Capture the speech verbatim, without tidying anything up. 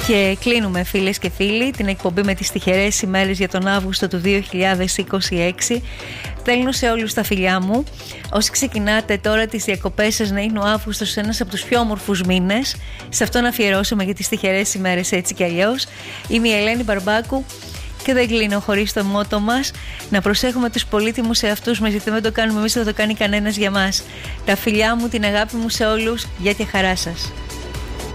Και κλείνουμε, φίλες και φίλοι, την εκπομπή με τις τυχερές ημέρες για τον Αύγουστο του δύο χιλιάδες είκοσι έξι. Στέλνω σε όλους τα φιλιά μου. Όσοι ξεκινάτε τώρα τις διακοπές σας, να είναι ο Αύγουστος ένας από τους πιο όμορφους μήνες. Σε αυτό να αφιερώσουμε για τις τυχερές ημέρες έτσι κι αλλιώς. Είμαι η Ελένη Μπαρμπάκου και δεν κλείνω χωρίς το μότο μας. Να προσέχουμε τους πολύτιμους εαυτούς μας, γιατί δεν το κάνουμε εμείς, δεν το κάνει κανένας για μας. Τα φιλιά μου, την αγάπη μου σε όλους. Γεια και χαρά σας.